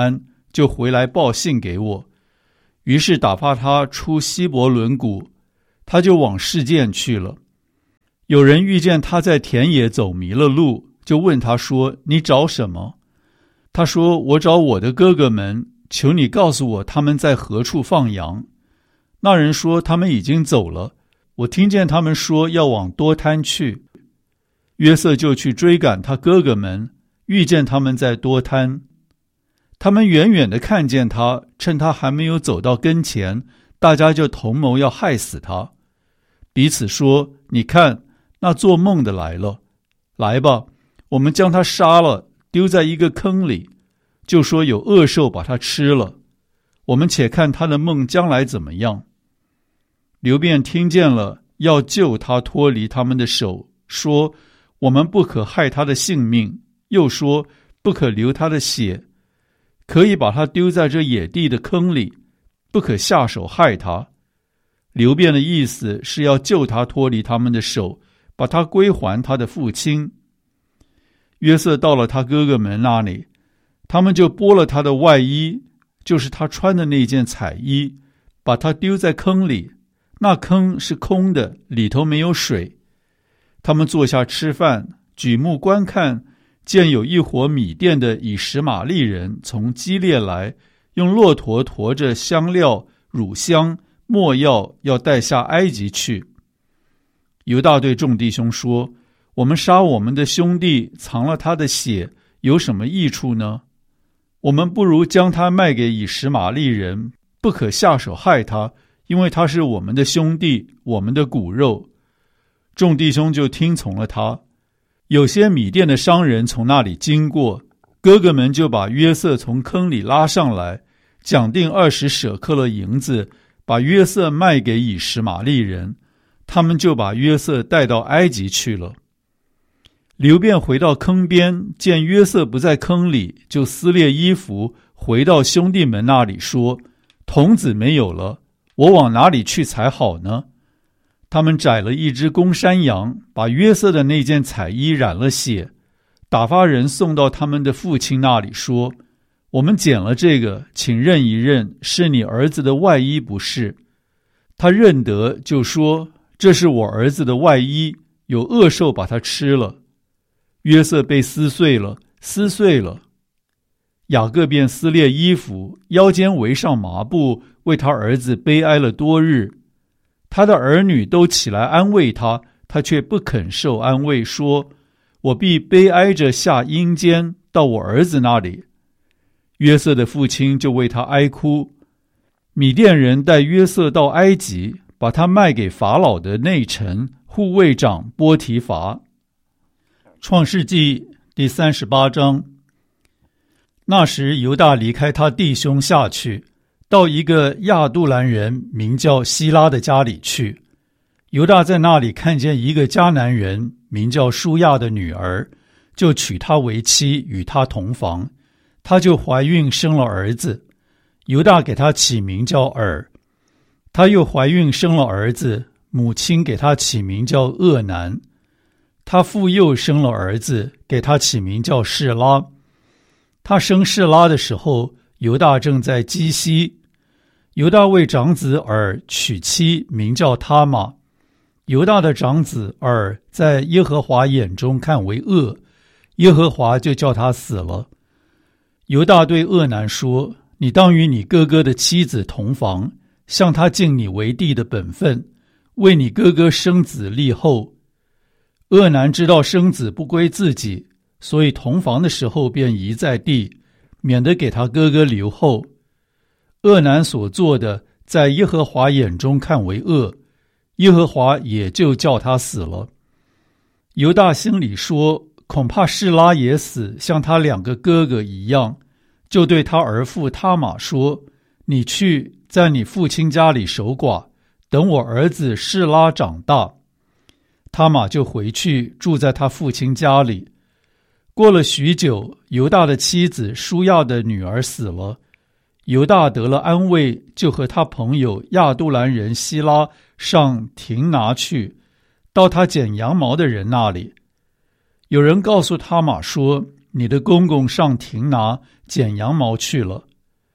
A: 就回来报信给我。于是打发他出希伯伦谷，他就往示剑去了。有人遇见他在田野走迷了路，就问他说：你找什么？他说：我找我的哥哥们，求你告诉我他们在何处放羊。那人说：他们已经走了，我听见他们说要往多滩去。约瑟就去追赶他哥哥们，遇见他们在多滩。他们远远地看见他，趁他还没有走到跟前，大家就同谋要害死他，彼此说：你看，那做梦的来了，来吧，我们将他杀了，丢在一个坑里，就说有恶兽把他吃了，我们且看他的梦将来怎么样。流便听见了，要救他脱离他们的手，说：我们不可害他的性命，又说不可流他的血，可以把他丢在这野地的坑里，不可下手害他。流便的意思是要救他脱离他们的手，把他归还他的父亲。约瑟到了他哥哥们那里，他们就剥了他的外衣，就是他穿的那件彩衣，把他丢在坑里，那坑是空的，里头没有水。他们坐下吃饭，举目观看，见有一伙米甸的以实玛利人从基列来，用骆驼驮着香料、乳香、没药，要带下埃及去。犹大对众弟兄说：我们杀我们的兄弟，藏了他的血，有什么益处呢？我们不如将他卖给以实玛利人，不可下手害他，因为他是我们的兄弟，我们的骨肉。众弟兄就听从了他。有些米甸的商人从那里经过，哥哥们就把约瑟从坑里拉上来，讲定二十舍克勒银子，把约瑟卖给以实玛利人，他们就把约瑟带到埃及去了。流便回到坑边，见约瑟不在坑里，就撕裂衣服，回到兄弟们那里说：童子没有了，我往哪里去才好呢？他们宰了一只公山羊，把约瑟的那件彩衣染了血，打发人送到他们的父亲那里说：我们捡了这个，请认一认，是你儿子的外衣不是？他认得，就说：这是我儿子的外衣，有恶兽把它吃了。约瑟被撕碎了，撕碎了。雅各便撕裂衣服，腰间围上麻布，为他儿子悲哀了多日。他的儿女都起来安慰他，他却不肯受安慰，说：我必悲哀着下阴间，到我儿子那里。约瑟的父亲就为他哀哭。米甸人带约瑟到埃及，把他卖给法老的内臣护卫长波提乏。创世纪第三十八章。那时犹大离开他弟兄下去，到一个亚杜兰人名叫希拉的家里去。犹大在那里看见一个迦南人名叫舒亚的女儿，就娶她为妻，与她同房。她就怀孕生了儿子，犹大给她起名叫尔。她又怀孕生了儿子，母亲给她起名叫厄南。她复又生了儿子，给他起名叫示拉。他生示拉的时候，犹大正在基西。犹大为长子尔娶妻，名叫他玛。犹大的长子尔在耶和华眼中看为恶，耶和华就叫他死了。犹大对厄南说：你当与你哥哥的妻子同房，向他尽你为弟的本分，为你哥哥生子立后。厄南知道生子不归自己，所以同房的时候便移在地，免得给他哥哥留后。厄南所做的，在耶和华眼中看为恶，耶和华也就叫他死了。犹大心里说：恐怕示拉也死，像他两个哥哥一样，就对他儿父他玛说：你去在你父亲家里守寡，等我儿子示拉长大。他玛就回去住在他父亲家里。过了许久，犹大的妻子舒亚的女儿死了，犹大得了安慰，就和他朋友亚杜兰人希拉上亭拿去，到他剪羊毛的人那里。有人告诉他玛说：你的公公上亭拿剪羊毛去了。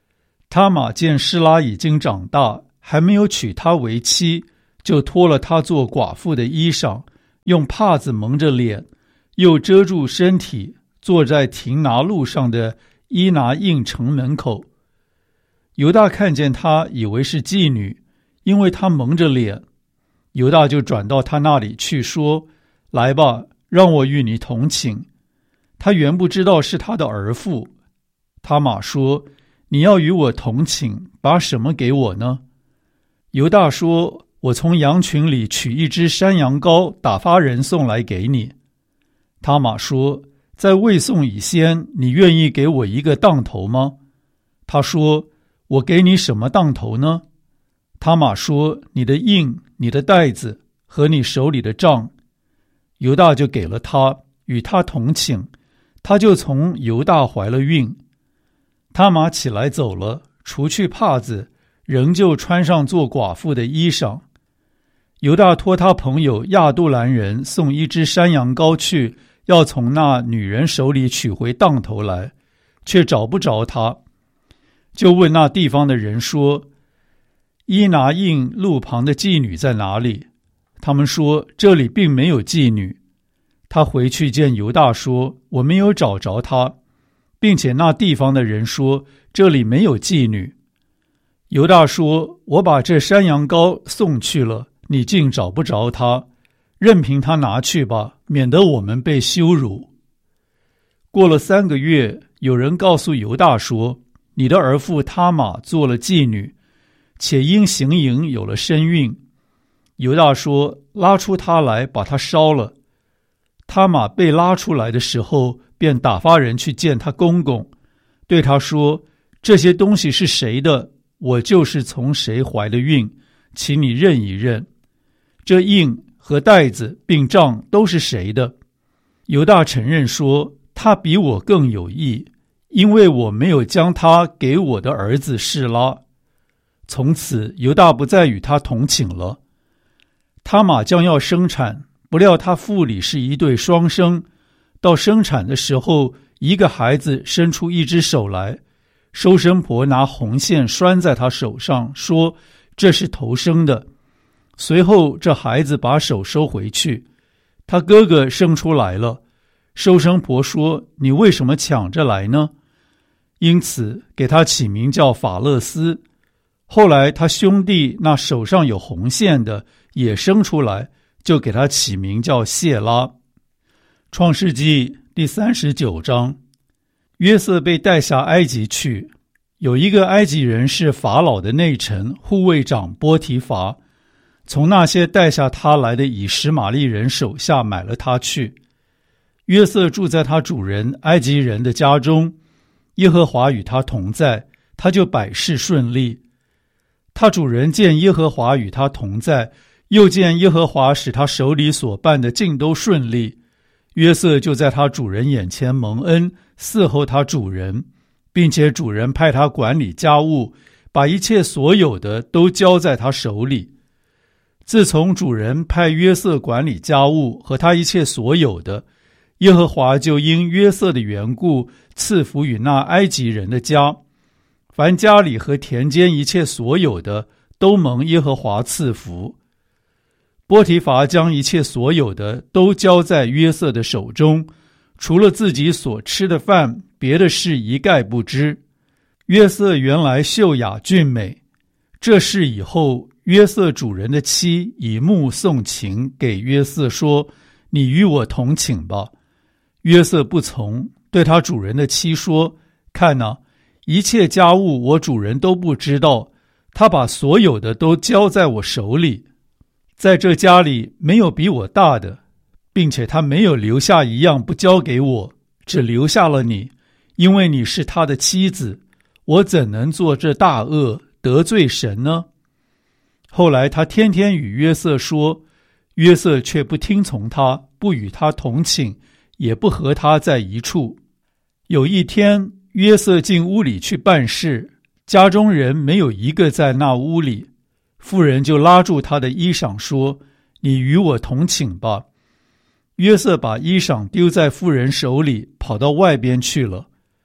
A: 他玛见示拉已经长大，还没有娶她为妻，就脱了她做寡妇的衣裳，用帕子蒙着脸，又遮住身体，坐在亭拿路上的伊拿印城门口。犹大看见她，以为是妓女，因为她蒙着脸。犹大就转到她那里去，说：来吧，让我与你同寝。他原不知道是他的儿妇。他玛说：你要与我同寝，把什么给我呢？犹大说：我从羊群里取一只山羊羔，打发人送来给你。他玛说：在未送以先，你愿意给我一个当头吗？他说：我给你什么当头呢？他玛说：你的印、你的带子和你手里的杖。犹大就给了他，与他同寝，他就从犹大怀了孕。他玛起来走了，除去帕子，仍旧穿上做寡妇的衣裳。犹大托他朋友亚杜兰人送一只山羊羔去，要从那女人手里取回当头来，却找不着他，就问那地方的人说：伊拿印路旁的妓女在哪里？他们说：这里并没有妓女。他回去见犹大说：我没有找着她，并且那地方的人说：这里没有妓女。犹大说：我把这山羊羔送去了，你竟找不着她，任凭他拿去吧，免得我们被羞辱。过了三个月，有人告诉犹大说：你的儿妇他玛做了妓女，且因行淫有了身孕。犹大说：拉出她来，把她烧了。他玛被拉出来的时候，便打发人去见他公公，对他说：这些东西是谁的？我就是从谁怀的孕，请你认一认。这印和带子并杖都是谁的？犹大承认说：他比我更有义，因为我没有将他给我的儿子示拉。从此犹大不再与他同寝了。他玛将要生产，不料他腹里是一对双生，到生产的时候，一个孩子伸出一只手来，收生婆拿红线拴在他手上，说：这是头生的。随后这孩子把手收回去，他哥哥生出来了。收生婆说：你为什么抢着来呢？因此给他起名叫法勒斯。后来他兄弟那手上有红线的也生出来，就给他起名叫谢拉。创世纪第三十九章，约瑟被带下埃及去，有一个埃及人是法老的内臣护卫长波提乏，从那些带下他来的以实玛利人手下买了他去。约瑟住在他主人埃及人的家中，耶和华与他同在，他就百事顺利。他主人见耶和华与他同在，又见耶和华使他手里所办的尽都顺利，约瑟就在他主人眼前蒙恩，伺候他主人，并且主人派他管理家务，把一切所有的都交在他手里。自从主人派约瑟管理家务和他一切所有的，耶和华就因约瑟的缘故赐福与那埃及人的家，凡家里和田间一切所有的都蒙耶和华赐福。波提乏将一切所有的都交在约瑟的手中，除了自己所吃的饭，别的事一概不知。约瑟原来秀雅俊美，这事以后，约瑟主人的妻以目送情给约瑟说：你与我同寝吧。约瑟不从，对他主人的妻说：看哪，一切家务我主人都不知道，他把所有的都交在我手里，在这家里没有比我大的，并且他没有留下一样不交给我，只留下了你，因为你是他的妻子，我怎能做这大恶得罪神呢？后来他天天与约瑟说，约瑟却不听从他，不与他同寝，也不和他在一处。有一天，约瑟进屋里去办事，家中人没有一个在那屋里，妇人就拉住他的衣裳说：你与我同寝吧。约瑟把衣裳丢在妇人手里，跑到外边去了。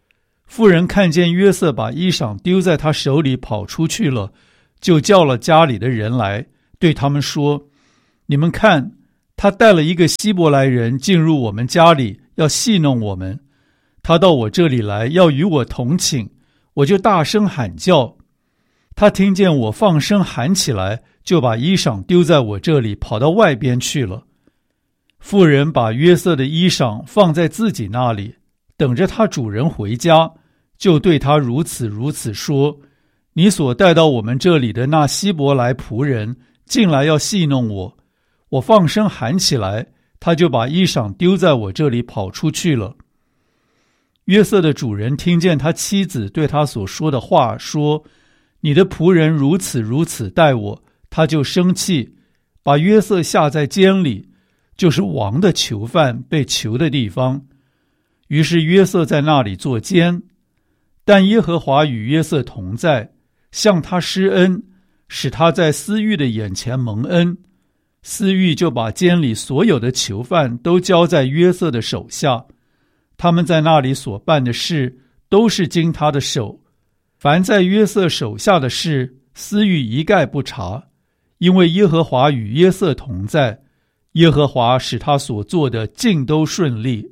A: 妇人看见约瑟把衣裳丢在他手里跑出去了，就叫了家里的人来，对他们说：你们看，他带了一个希伯来人进入我们家里，要戏弄我们。他到我这里来，要与我同寝，我就大声喊叫。他听见我放声喊起来，就把衣裳丢在我这里，跑到外边去了。妇人把约瑟的衣裳放在自己那里，等着他主人回家，就对他如此如此说：你所带到我们这里的那希伯来仆人进来要戏弄我，我放声喊起来，他就把衣裳丢在我这里跑出去了。约瑟的主人听见他妻子对他所说的话，说：你的仆人如此如此待我，他就生气，把约瑟下在监里，就是王的囚犯被囚的地方。于是约瑟在那里坐监，但耶和华与约瑟同在，向他施恩，使他在司狱的眼前蒙恩。司狱就把监里所有的囚犯都交在约瑟的手下，他们在那里所办的事都是经他的手。凡在约瑟手下的事，司狱一概不查，因为耶和华与约瑟同在，耶和华使他所做的尽都顺利。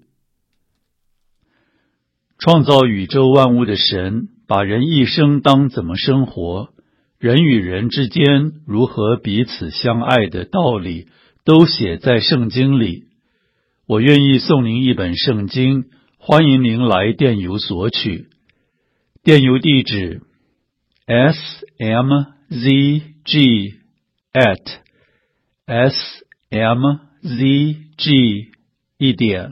A: 创造宇宙万物的神，把人一生当怎么生活，人与人之间如何彼此相爱的道理，都写在圣经里。我愿意送您一本圣经，欢迎您来电邮索取。电邮地址 s m z g at s m z g 一点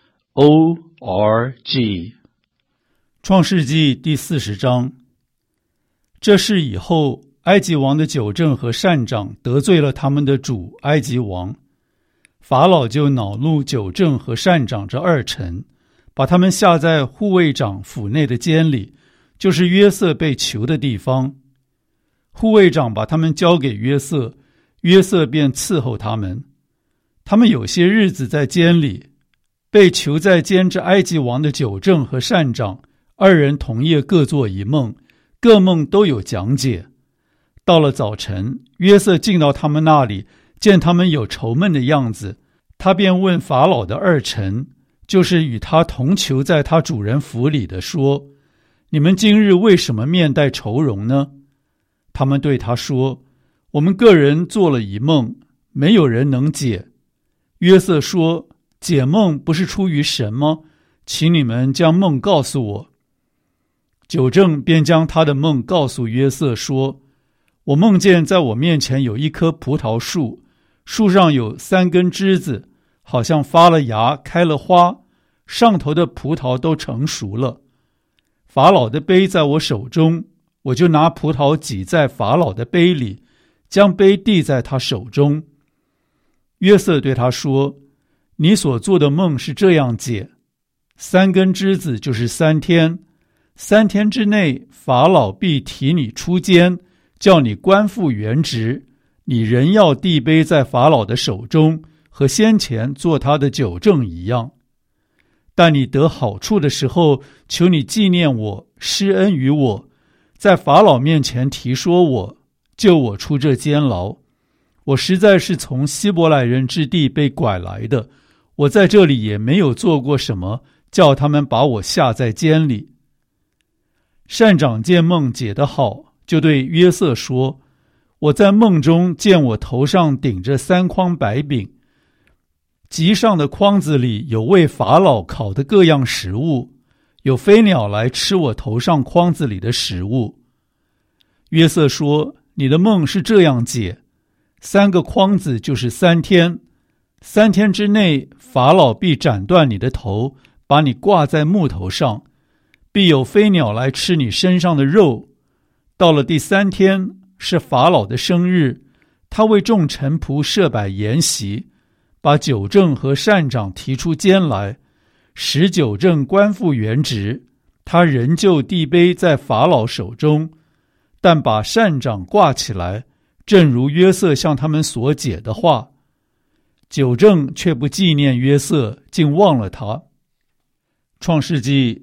A: o r g。 创世纪第四十章。这事以后，埃及王的酒政和膳长得罪了他们的主埃及王，法老就恼怒酒政和膳长这二臣，把他们下在护卫长府内的监里，就是约瑟被囚的地方。护卫长把他们交给约瑟，约瑟便伺候他们。他们有些日子在监里，被囚在监之埃及王的酒政和膳长二人同夜各做一梦，各梦都有讲解。到了早晨，约瑟进到他们那里，见他们有愁闷的样子，他便问法老的二臣，就是与他同囚在他主人府里的，说：你们今日为什么面带愁容呢？他们对他说：我们个人做了一梦，没有人能解。约瑟说：解梦不是出于神吗？请你们将梦告诉我。酒政便将他的梦告诉约瑟，说：我梦见在我面前有一棵葡萄树，树上有三根枝子，好像发了芽开了花，上头的葡萄都成熟了。法老的杯在我手中，我就拿葡萄挤在法老的杯里，将杯递在他手中。约瑟对他说：你所做的梦是这样解，三根枝子就是三天，三天之内法老必提你出监，叫你官复原职，你仍要递杯在法老的手中，和先前做他的酒政一样。但你得好处的时候，求你纪念我，施恩于我，在法老面前提说我，救我出这监牢。我实在是从希伯来人之地被拐来的，我在这里也没有做过什么，叫他们把我下在监里。膳长见梦解得好，就对约瑟说：我在梦中见我头上顶着三筐白饼，极上的筐子里有为法老烤的各样食物，有飞鸟来吃我头上筐子里的食物。约瑟说：你的梦是这样解，三个筐子就是三天，三天之内法老必斩断你的头，把你挂在木头上，必有飞鸟来吃你身上的肉。到了第三天，是法老的生日，他为众臣仆设摆筵席，把酒政和膳长提出监来，使酒政官复原职，他仍旧递杯在法老手中，但把膳长挂起来，正如约瑟向他们所解的话。酒政却不纪念约瑟，竟忘了他。创世纪第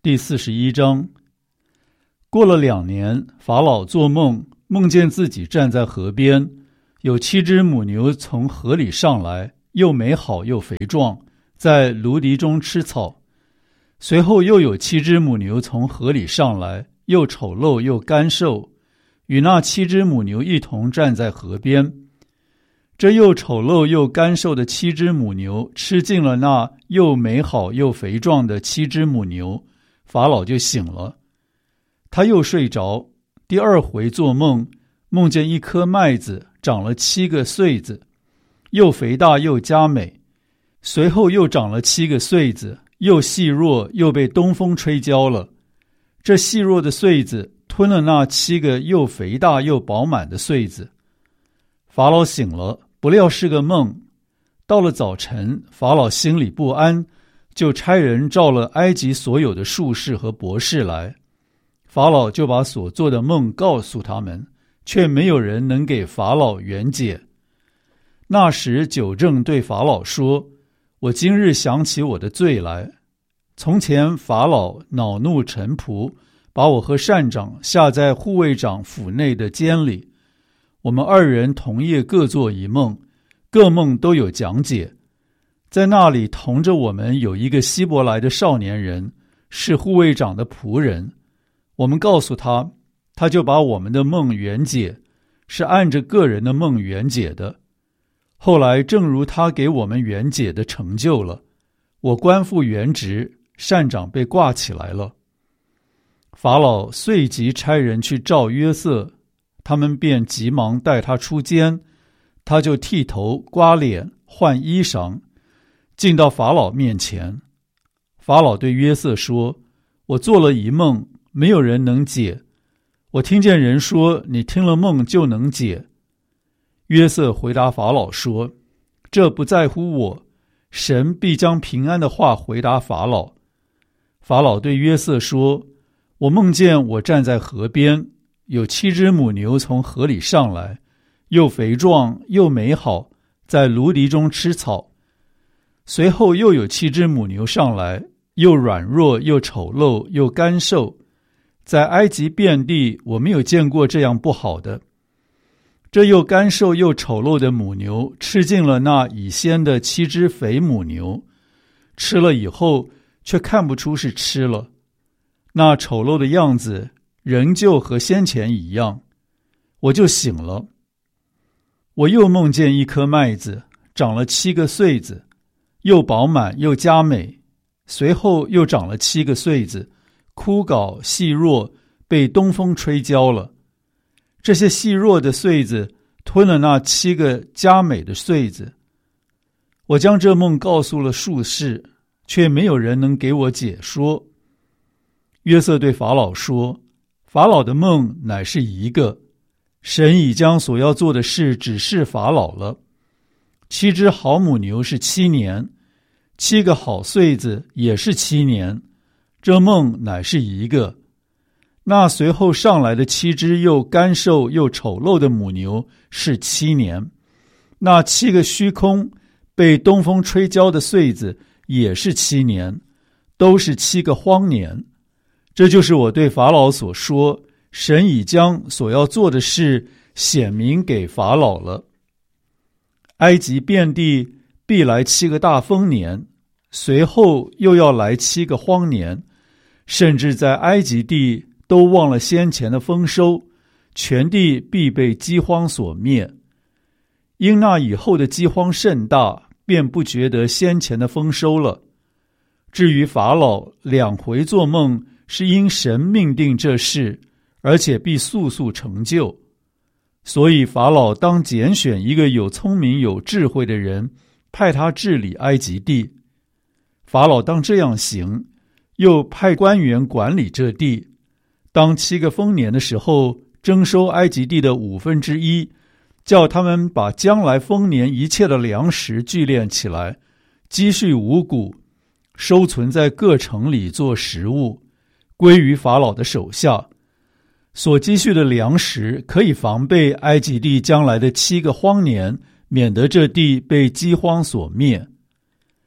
A: 第四十一章。过了两年，法老做梦，梦见自己站在河边，有七只母牛从河里上来，又美好又肥壮，在芦荻中吃草。随后又有七只母牛从河里上来，又丑陋又干瘦，与那七只母牛一同站在河边。这又丑陋又干瘦的七只母牛吃尽了那又美好又肥壮的七只母牛，法老就醒了。他又睡着，第二回做梦，梦见一颗麦子长了七个穗子，又肥大又佳美。随后又长了七个穗子，又细弱，又被东风吹焦了。这细弱的穗子吞了那七个又肥大又饱满的穗子。法老醒了，不料是个梦。到了早晨，法老心里不安，就差人召了埃及所有的术士和博士来。法老就把所做的梦告诉他们，却没有人能给法老圆解。那时酒政对法老说：我今日想起我的罪来。从前法老恼怒臣仆，把我和膳长下在护卫长府内的监里。我们二人同夜各做一梦，各梦都有讲解。在那里同着我们有一个希伯来的少年人，是护卫长的仆人。我们告诉他，他就把我们的梦圆解，是按着个人的梦圆解的。后来正如他给我们圆解的成就了，我官复原职，膳长被挂起来了。法老遂即差人去召约瑟，他们便急忙带他出监，他就剃头刮脸换衣裳，进到法老面前。法老对约瑟说：我做了一梦，没有人能解。我听见人说，你听了梦就能解。约瑟回答法老说：这不在乎我，神必将平安的话回答法老。法老对约瑟说：我梦见我站在河边，有七只母牛从河里上来，又肥壮又美好，在芦荻中吃草。随后又有七只母牛上来，又软弱又丑陋又干瘦，在埃及遍地我没有见过这样不好的。这又干瘦又丑陋的母牛吃尽了那已先的七只肥母牛，吃了以后却看不出是吃了，那丑陋的样子仍旧和先前一样。我就醒了。我又梦见一颗麦子长了七个穗子，又饱满又佳美。随后又长了七个穗子，枯槁细弱，被东风吹焦了。这些细弱的穗子吞了那七个佳美的穗子。我将这梦告诉了术士，却没有人能给我解说。约瑟对法老说：法老的梦乃是一个，神已将所要做的事指示法老了。七只好母牛是七年，七个好穗子也是七年，这梦乃是一个。那随后上来的七只又干瘦又丑陋的母牛是七年，那七个虚空被东风吹焦的穗子也是七年，都是七个荒年。这就是我对法老所说，神已将所要做的事显明给法老了。埃及遍地必来七个大丰年，随后又要来七个荒年，甚至在埃及地都忘了先前的丰收，全地必被饥荒所灭。因那以后的饥荒甚大，便不觉得先前的丰收了。至于法老两回做梦，是因神命定这事，而且必速速成就。所以法老当拣选一个有聪明有智慧的人，派他治理埃及地。法老当这样行，又派官员管理这地。当七个丰年的时候，征收埃及地的五分之一，叫他们把将来丰年一切的粮食聚敛起来，积蓄五谷，收存在各城里做食物，归于法老的手下。所积蓄的粮食可以防备埃及地将来的七个荒年，免得这地被饥荒所灭。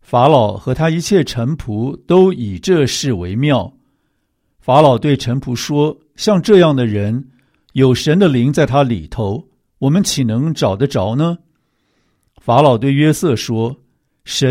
A: 法老和他一切臣仆都以这事为妙。法老对臣仆说，像这样的人，有神的灵在他里头，我们岂能找得着呢？法老对约瑟说，神